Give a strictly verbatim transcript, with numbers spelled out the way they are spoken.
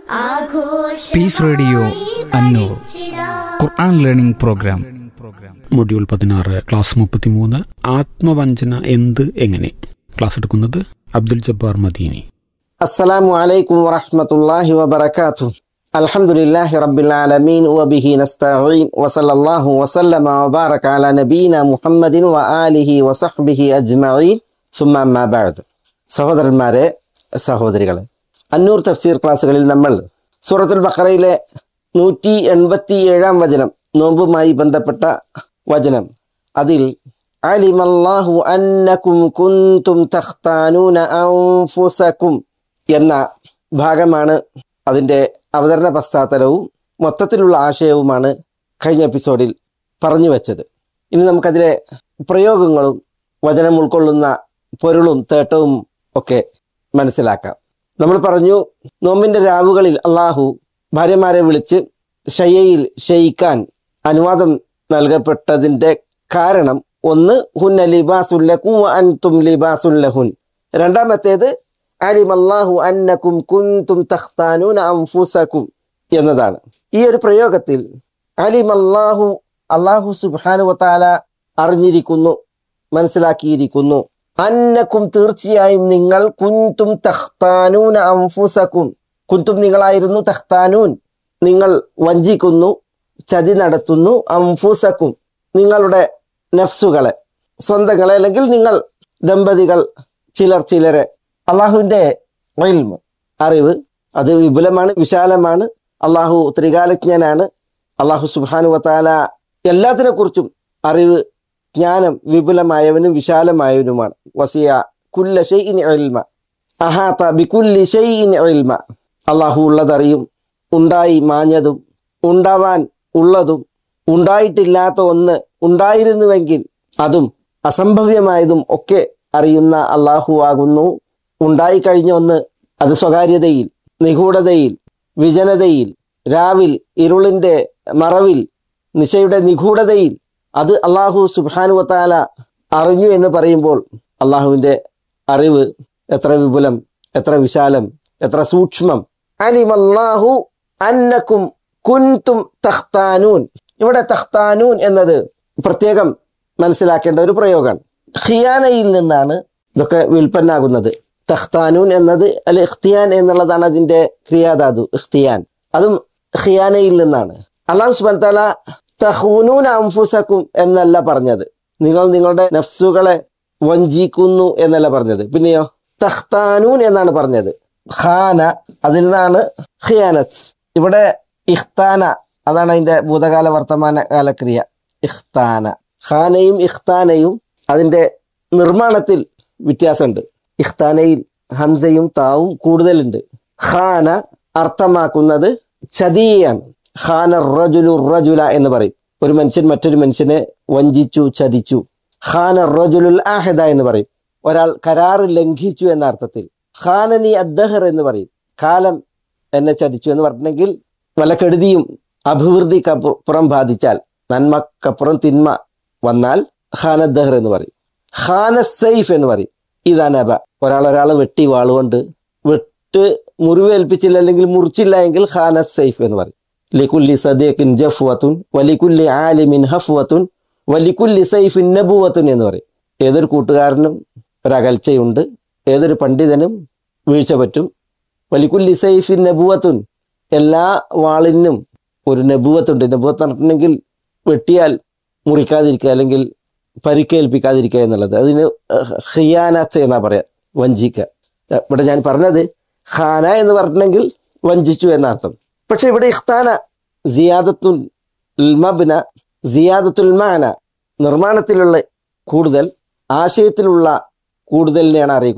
Piece radio അന്നൂർ ഖുർആൻ learning program module പതിനാറ് class മുപ്പത്തിമൂന്ന് ആത്മവഞ്ചന എന്ത് എങ്ങനെ. ക്ലാസ് എടുക്കുന്നത് അബ്ദുൽ ജബ്ബാർ മദീനി. അസ്സലാമു അലൈക്കും വറഹ്മത്തുള്ളാഹി വബറകാതുഹു. അൽഹംദുലില്ലാഹി റബ്ബിൽ ആലമീൻ വബിഹി നസ്തഈൻ വസല്ലല്ലാഹു വസല്ലമ വബാറക അലാ നബീന മുഹമ്മദിൻ വആലിഹി വസഹ്ബിഹി അജ്മഈൻ. സുമ്മ അമ്മാ ബഅദ്. സഹോദരന്മാരെ, സഹോദരികളെ, അന്നൂർ തഫ്സീർ ക്ലാസ്സുകളിൽ നമ്മൾ സൂറത്തുൽ ബഖറയിലെ നൂറ്റി എൺപത്തി ഏഴാം വചനം, നോമ്പുമായി ബന്ധപ്പെട്ട വചനം, അതിൽ അലിമല്ലാഹു അന്നകും കുൻതും തഖ്താനൂന അൻഫുസകും എന്ന ഭാഗമാണ് അതിൻ്റെ അവതരണ പശ്ചാത്തലവും മൊത്തത്തിലുള്ള ആശയവുമാണ് കഴിഞ്ഞ എപ്പിസോഡിൽ പറഞ്ഞു വെച്ചത്. ഇനി നമുക്കതിലെ പ്രയോഗങ്ങളും വചനം ഉൾക്കൊള്ളുന്ന പൊരുളും തേട്ടവും ഒക്കെ മനസ്സിലാക്കാം. നമ്മൾ പറഞ്ഞു, നോമ്പിൻ്റെ രാവുകളിൽ അള്ളാഹു ഭാര്യമാരെ വിളിച്ച് ഷയ്യയിൽ ശയിക്കാൻ അനുവാദം നൽകപ്പെട്ടതിൻ്റെ കാരണം ഒന്ന്, ഹുന്ന ലിബാസുല്ലക്കും അൻതും ലിബാസുല്ലഹുൻ. രണ്ടാമത്തേത് അലിമല്ലാഹു അന്നകും കുൻതും തഖ്താനൂന അൻഫുസകും എന്നതാണ്. ഈ ഒരു പ്രയോഗത്തിൽ അലിമല്ലാഹു, അള്ളാഹു സുബ്ഹാനഹു വതആല അറിഞ്ഞിരിക്കുന്നു, മനസ്സിലാക്കിയിരിക്കുന്നു, അന്നക്കും തീർച്ചയായും നിങ്ങൾ, കുൻതും തഖ്താനൂന അൻഫുസകും, കുൻതും നിങ്ങളായിരുന്നു, തഖ്താനൂൻ നിങ്ങൾ വഞ്ചിക്കുന്നു, ചതി നടത്തുന്നു, അൻഫുസകും നിങ്ങളുടെ നഫ്സുകളെ, സ്വന്തങ്ങളെ, അല്ലെങ്കിൽ നിങ്ങൾ ദമ്പതികൾ ചിലർ ചിലരെ. അള്ളാഹുവിൻ്റെ ഇൽമ്, അറിവ്, അത് വിപുലമാണ്, വിശാലമാണ്. അള്ളാഹു ത്രികാലജ്ഞനാണ്. അള്ളാഹു സുബ്ഹാനഹു വതആല എല്ലാത്തിനെ കുറിച്ചും അറിവ്, ജ്ഞാനം വിപുലമായവനും വിശാലമായവനുമാണ്. വസിയ കുല്ല ഷൈഇൻ ഇൽമ, അഹാത ബികുല്ലി ഷൈഇൻ ഇൽമ. അള്ളാഹു ഉള്ളതറിയും, ഉണ്ടായി മാഞ്ഞതും ഉണ്ടാവാൻ ഉള്ളതും ഉണ്ടായിട്ടില്ലാത്ത ഒന്ന് ഉണ്ടായിരുന്നുവെങ്കിൽ അതും അസംഭവ്യമായതും ഒക്കെ അറിയുന്ന അള്ളാഹു ആകുന്നു. ഉണ്ടായിക്കഴിഞ്ഞ ഒന്ന് അത് സ്വകാര്യതയിൽ, നിഗൂഢതയിൽ, വിജനതയിൽ, രാവിൽ ഇരുളിൻ്റെ മറവിൽ, നിശയുടെ നിഗൂഢതയിൽ അത് അള്ളാഹു സുബ്ഹാനഹു വതആല അറിഞ്ഞു എന്ന് പറയുമ്പോൾ അള്ളാഹുവിൻ്റെ അറിവ് എത്ര വിപുലം, എത്ര വിശാലം, എത്ര സൂക്ഷ്മം. അലിമല്ലാഹു അന്നകും കുൻതും തഖ്താനൂൻ. ഇവിടെ തഖ്താനൂൻ എന്നത് പ്രത്യേകം മനസ്സിലാക്കേണ്ട ഒരു പ്രയോഗമാണ്. ഖിയാനയിൽ നിന്നാണ് ഇതൊക്കെ വിൽപ്പന്നാകുന്നത്. തഖ്താനൂൻ എന്നത് അൽ ഇഖ്തിയാൻ എന്നുള്ളതാണ് അതിൻ്റെ ക്രിയാധാതു, ഇഖ്തിയാൻ. അതും ഖിയാനയിൽ നിന്നാണ്. അല്ലാഹു സുബ്ഹാനഹു വതആല തഖൂനൂന അൻഫുസകും എന്നല്ല പറഞ്ഞത്, നിങ്ങൾ നിങ്ങളുടെ നഫ്സുകളെ വഞ്ചിക്കുന്നു എന്നല്ല പറഞ്ഞത്. പിന്നെയോ തഖ്താനൂൻ എന്നാണ് പറഞ്ഞത്. ഖാന, അതിൽ നിന്നാണ് ഖിയാനത്ത്. ഇവിടെ ഇഖ്താന, അതാണ് അതിൻ്റെ ഭൂതകാല വർത്തമാന കാലക്രിയ. ഇഖ്താന, ഖാനയും ഇഖ്താനയും അതിൻ്റെ നിർമ്മാണത്തിൽ വ്യത്യാസമുണ്ട്. ഇഖ്താനയിൽ ഹംസയും താവും കൂടുതലുണ്ട്. ഖാന അർത്ഥമാക്കുന്നത് ചതിയാണ്. ഖാന റജുലു റജുല എന്ന് പറയും. ഒരു മനുഷ്യൻ മറ്റൊരു മനുഷ്യനെ വഞ്ചിച്ചു, ചതിച്ചു. ഖാന റജുലുൽ ആഹിദ എന്ന് പറയും. ഒരാൾ കരാറ് ലംഘിച്ചു എന്ന അർത്ഥത്തിൽ. ഖാനനി അദ്ദഹർ എന്ന് പറയും. കാലം എന്നെ ചതിച്ചു എന്ന് പറഞ്ഞെങ്കിൽ വല്ല കെടുതിയും അഭിവൃദ്ധിക്കപ്പുറം ബാധിച്ചാൽ, നന്മക്കപ്പുറം തിന്മ വന്നാൽ ഖാന ദഹർ എന്ന് പറയും. ഖാന സൈഫ് എന്ന് പറയും. ഇതാ നബ, ഒരാൾ ഒരാളെ വെട്ടി വാളുകൊണ്ട് വെട്ട് മുറിവേൽപ്പിച്ചില്ല, അല്ലെങ്കിൽ മുറിച്ചില്ല എങ്കിൽ ഖാന സൈഫ് എന്ന് പറയും. ലികുല്ലി സദീഖിൻ ജഫ്വത്തുൻ വലികുല്ലി ആലിമിൻ ഹഫ്വത്തുൻ വലികുല്ലി സൈഫിൻ നബുവത്തുൻ എന്ന് പറയും. ഏതൊരു കൂട്ടുകാരനും ഒരകൽച്ചയുണ്ട്, ഏതൊരു പണ്ഡിതനും വീഴ്ച പറ്റും. വലികുല്ലി സൈഫിൻ നബുവത്തുൻ, എല്ലാ വാളിനും ഒരു നബുവത്തുണ്ട്. നബുവത്ത് നടത്തണമെങ്കിൽ വെട്ടിയാൽ മുറിക്കാതിരിക്കുക, അല്ലെങ്കിൽ പരിക്കേൽപ്പിക്കാതിരിക്കുക എന്നുള്ളത്. അതിന് ഖിയാനത്ത് എന്നാ പറയാ, വഞ്ചിക്കുക. ഇവിടെ ഞാൻ പറഞ്ഞത് ഖാന എന്ന് പറഞ്ഞെങ്കിൽ വഞ്ചിച്ചു എന്നർത്ഥം. പക്ഷെ ഇവിടെ ഇഖ്താന സിയാദത്തുൽ മബ്ന, സിയാദത്തുൽ മാന, നിർമ്മാണത്തിലുള്ള കൂടുതൽ, ആശയത്തിലുള്ള കൂടുതലിനെയാണ് അറിയിക്കുന്നത്.